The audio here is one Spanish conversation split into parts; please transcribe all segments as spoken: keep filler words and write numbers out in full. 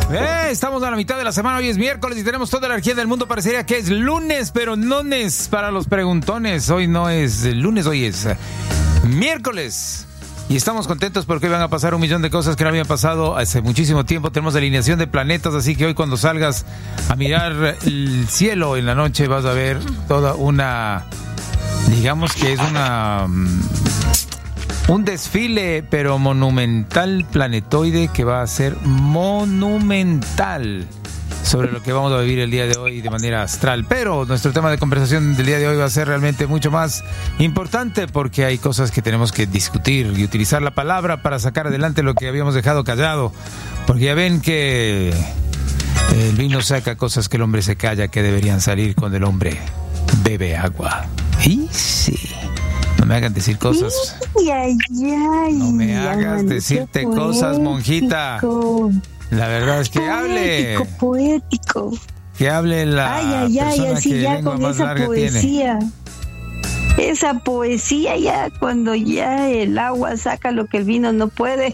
Eh, estamos a la mitad de la semana, hoy es miércoles y tenemos toda la energía del mundo. Parecería que es lunes, pero no es para los preguntones. Hoy no es lunes, hoy es miércoles. Y estamos contentos porque hoy van a pasar un millón de cosas que no habían pasado hace muchísimo tiempo. Tenemos alineación de planetas, así que hoy cuando salgas a mirar el cielo en la noche vas a ver toda una, digamos que es una... un desfile, pero monumental, planetoide, que va a ser monumental sobre lo que vamos a vivir el día de hoy de manera astral. Pero nuestro tema de conversación del día de hoy va a ser realmente mucho más importante porque hay cosas que tenemos que discutir y utilizar la palabra para sacar adelante lo que habíamos dejado callado. Porque ya ven que el vino saca cosas que el hombre se calla que deberían salir cuando el hombre bebe agua. Y sí... No me hagan decir cosas. Ay, ay, ay, no me hagas decirte cosas, monjita. La verdad es que poético, hable. Poético. Que hable la ay, ay, ay, persona así que ya lengua con más esa larga poesía. tiene. Esa poesía ya cuando ya el agua saca lo que el vino no puede.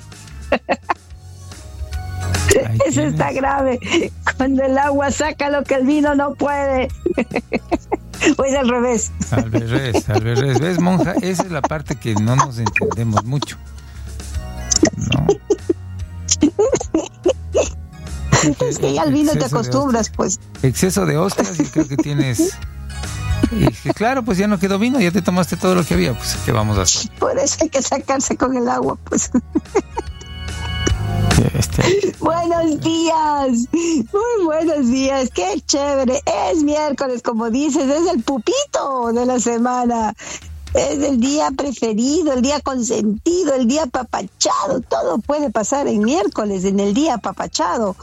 Ay, eso ¿tienes? Está grave. Cuando el agua saca lo que el vino no puede. O es al revés. Al revés, al revés. ¿Ves, monja? Esa es la parte que no nos entendemos mucho. ¿No? Es que ya al vino te acostumbras, pues. Exceso de hostias y creo que tienes... Y que claro, pues ya no quedó vino, ya te tomaste todo lo que había, pues ¿qué vamos a hacer? Por eso hay que sacarse con el agua, pues. Este... Buenos días, muy buenos días, qué chévere, es miércoles como dices, es el pupito de la semana, es el día preferido, el día consentido, el día apapachado, todo puede pasar en miércoles, en el día apapachado.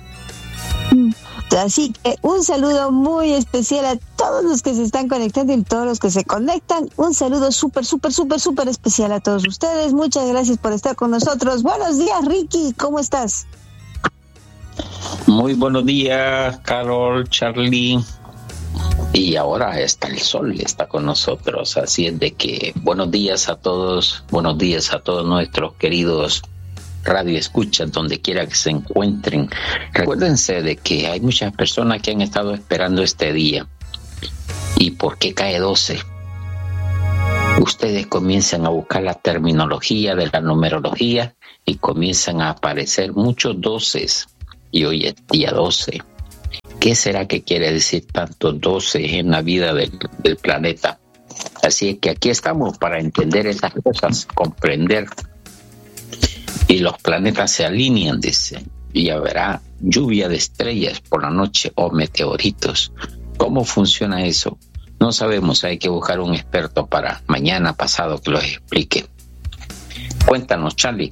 Así que un saludo muy especial a todos los que se están conectando y todos los que se conectan. Un saludo súper, súper, súper, súper especial a todos ustedes. Muchas gracias por estar con nosotros. Buenos días, Ricky. ¿Cómo estás? Muy buenos días, Carol, Charlie. Y ahora está el sol, está con nosotros. Así es de que buenos días a todos. Buenos días a todos nuestros queridos radio escucha donde quiera que se encuentren. Recuérdense de que hay muchas personas que han estado esperando este día. ¿Y por qué cae doce? Ustedes comienzan a buscar la terminología de la numerología y comienzan a aparecer muchos doces. Y hoy es día doce. ¿Qué será que quiere decir tantos doce en la vida del, del planeta? Así es que aquí estamos para entender esas cosas, comprender. Y los planetas se alinean, dice, y habrá lluvia de estrellas por la noche o meteoritos. ¿Cómo funciona eso? No sabemos, hay que buscar un experto para mañana pasado que lo explique. Cuéntanos, Charlie.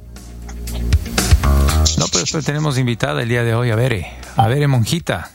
No, pero después tenemos invitada el día de hoy, a ver, a ver, monjita.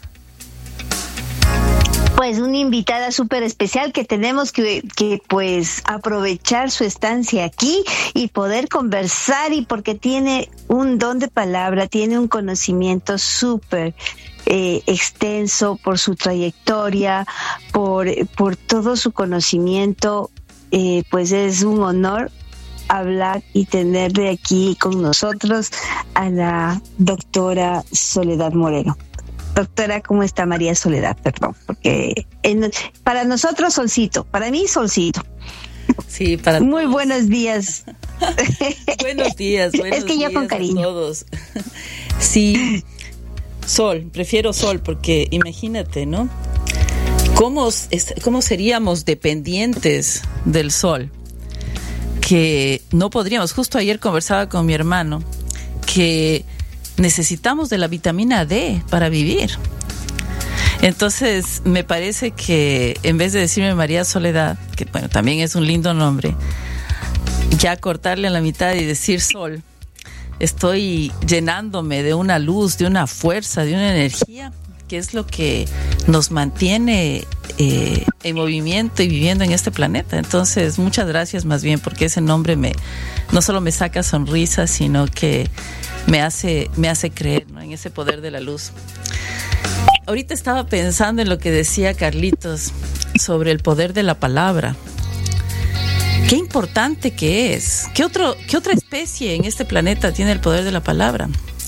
Pues una invitada súper especial que tenemos que, que pues aprovechar su estancia aquí y poder conversar, y porque tiene un don de palabra, tiene un conocimiento súper eh, extenso por su trayectoria, por, por todo su conocimiento, eh, pues es un honor hablar y tenerle aquí con nosotros a la doctora Soledad Moreno. Doctora, ¿cómo está? María Soledad, perdón, porque en, para nosotros Solcito, para mí Solcito. Sí, para Muy todos. Buenos días. Buenos días, buenos es que yo días con cariño. A todos. Sí, Sol, prefiero Sol, porque imagínate, ¿no? ¿Cómo, cómo seríamos dependientes del Sol? Que no podríamos. Justo ayer conversaba con mi hermano que necesitamos de la vitamina D para vivir. Entonces me parece que en vez de decirme María Soledad, que bueno, también es un lindo nombre, ya cortarle a la mitad y decir Sol, estoy llenándome de una luz, de una fuerza, de una energía, que es lo que nos mantiene eh, en movimiento y viviendo en este planeta. Entonces muchas gracias más bien, porque ese nombre me no solo me saca sonrisas, sino que me hace, me hace creer, ¿no?, en ese poder de la luz. Ahorita estaba pensando en lo que decía Carlitos sobre el poder de la palabra. Qué importante que es. ¿Qué otro, qué otra especie en este planeta tiene el poder de la palabra?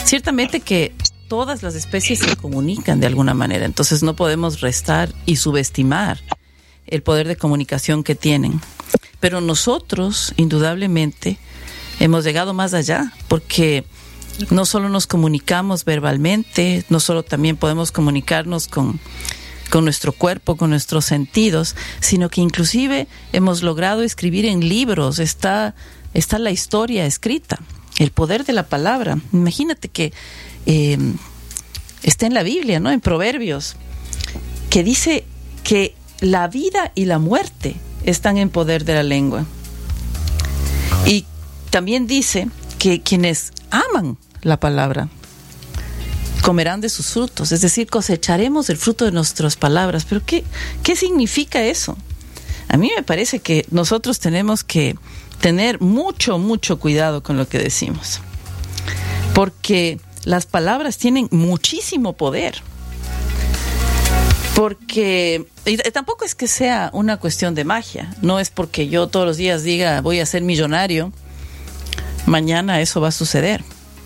Ciertamente que todas las especies se comunican de alguna manera, entonces no podemos restar y subestimar el poder de comunicación que tienen. Pero nosotros, indudablemente, hemos llegado más allá, porque no solo nos comunicamos verbalmente, no solo también podemos comunicarnos con, con nuestro cuerpo, con nuestros sentidos, sino que inclusive hemos logrado escribir en libros, está, está la historia escrita, el poder de la palabra. Imagínate que eh, está en la Biblia, ¿no? En Proverbios, que dice que la vida y la muerte están en poder de la lengua. Y también dice que quienes aman la palabra comerán de sus frutos, es decir, cosecharemos el fruto de nuestras palabras. Pero ¿qué, qué significa eso? A mí me parece que nosotros tenemos que tener mucho, mucho cuidado con lo que decimos, porque las palabras tienen muchísimo poder. Porque y tampoco es que sea una cuestión de magia, no es porque yo todos los días diga voy a ser millonario, mañana eso va a suceder.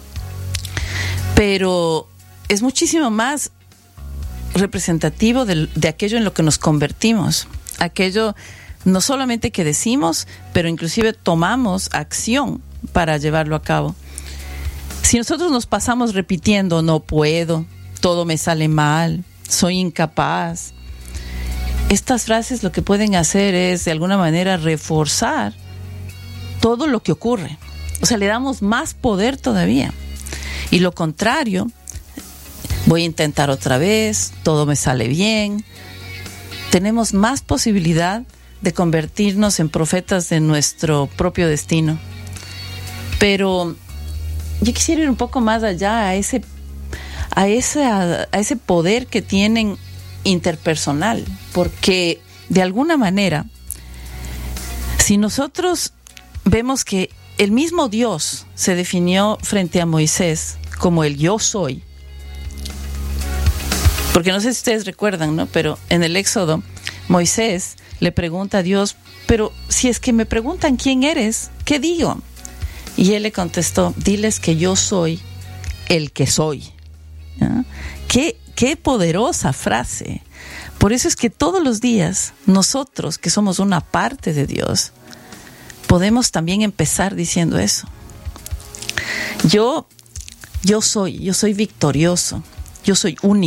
Pero es muchísimo más representativo de, de aquello en lo que nos convertimos, aquello no solamente que decimos, pero inclusive tomamos acción para llevarlo a cabo. Si nosotros nos pasamos repitiendo no puedo, todo me sale mal, soy incapaz, estas frases lo que pueden hacer es de alguna manera reforzar todo lo que ocurre. O sea, le damos más poder todavía. Y lo contrario, voy a intentar otra vez, todo me sale bien. Tenemos más posibilidad de convertirnos en profetas de nuestro propio destino. Pero yo quisiera ir un poco más allá a ese A ese, a, a ese poder que tienen interpersonal, porque de alguna manera, si nosotros vemos que el mismo Dios se definió frente a Moisés como el yo soy, porque no sé si ustedes recuerdan, ¿no? Pero en el Éxodo, Moisés le pregunta a Dios, pero si es que me preguntan quién eres, ¿qué digo? Y él le contestó, diles que yo soy el que soy. ¿Ah? Qué, qué poderosa frase. Por eso es que todos los días nosotros, que somos una parte de Dios, podemos también empezar diciendo eso. Yo, yo soy, yo soy victorioso, yo soy único.